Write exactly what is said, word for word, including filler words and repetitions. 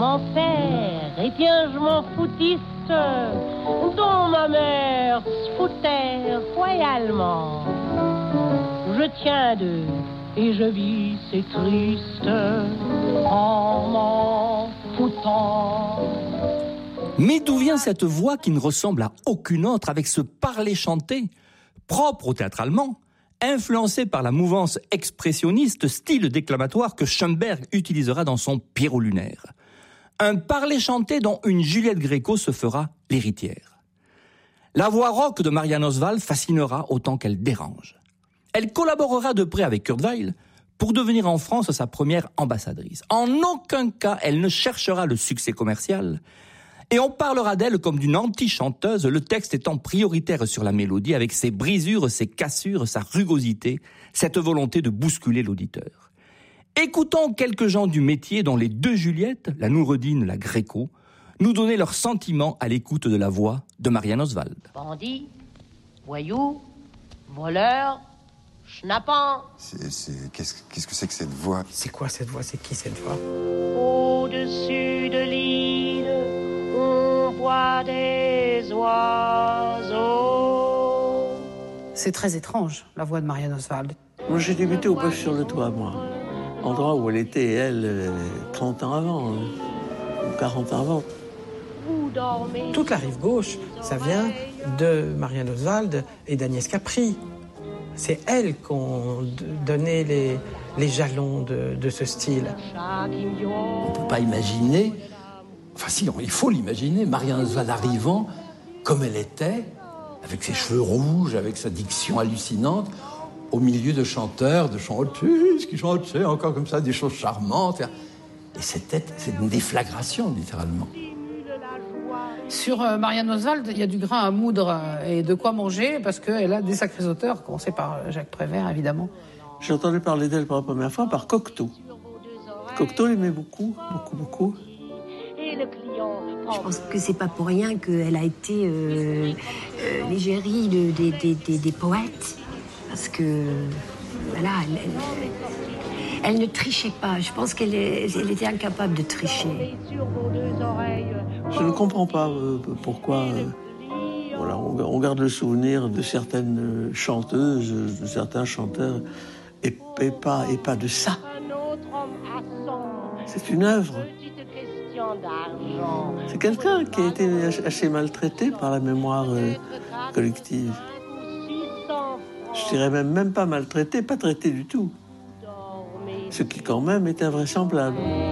Mon père était un je m'en foutiste dont ma mère se foutait royalement. Je tiens d'eux et je vis, c'est triste, en m'en foutant. Mais d'où vient cette voix qui ne ressemble à aucune autre, avec ce parler chanté, propre au théâtre allemand, influencé par la mouvance expressionniste, style déclamatoire que Schoenberg utilisera dans son Pierrot lunaire. Un parler chanté dont une Juliette Gréco se fera l'héritière. La voix rock de Marianne Oswald fascinera autant qu'elle dérange. Elle collaborera de près avec Kurt Weill pour devenir en France sa première ambassadrice. En aucun cas, elle ne cherchera le succès commercial, et on parlera d'elle comme d'une anti-chanteuse, le texte étant prioritaire sur la mélodie, avec ses brisures, ses cassures, sa rugosité, cette volonté de bousculer l'auditeur. Écoutons quelques gens du métier dont les deux Juliettes, la Noureddine, la Gréco, nous donnaient leurs sentiments à l'écoute de la voix de Marianne Oswald. Bandit, voyou, voleur, schnappant. C'est, c'est, qu'est-ce, qu'est-ce que c'est que cette voix? C'est quoi cette voix? C'est qui cette voix? Au-dessus de l'île, on voit des oiseaux. C'est très étrange, la voix de Marianne Oswald. Moi, j'ai débuté au Bœuf sur le Toit, moi. Endroit où elle était, elle, trente ans avant, ou quarante ans avant. Toute la rive gauche, ça vient de Marianne Oswald et d'Agnès Capri. C'est elles qui ont donné les, les jalons de, de ce style. On ne peut pas imaginer, enfin si, il faut l'imaginer, Marianne Oswald arrivant comme elle était, avec ses cheveux rouges, avec sa diction hallucinante, au milieu de chanteurs, de chanteuses qui chantaient encore comme ça des choses charmantes. Et c'était c'est une déflagration, littéralement. Sur euh, Marianne Oswald, il y a du grain à moudre et de quoi manger, parce qu'elle a des sacrés auteurs, commencé par Jacques Prévert, évidemment. J'ai entendu parler d'elle pour la première fois par Cocteau. Cocteau l'aimait beaucoup, beaucoup, beaucoup. Je pense que c'est pas pour rien qu'elle a été euh, euh, l'égérie de, des, des, des, des poètes. Parce que, voilà, elle, elle, elle ne trichait pas. Je pense qu'elle est, elle était incapable de tricher. Je ne comprends pas euh, pourquoi euh, voilà, on, on garde le souvenir de certaines chanteuses, de certains chanteurs, et, et, pas, et pas de ça. C'est une œuvre. C'est quelqu'un qui a été assez maltraité par la mémoire euh, collective. Je dirais même, même pas maltraité, pas traité du tout. Ce qui quand même est invraisemblable.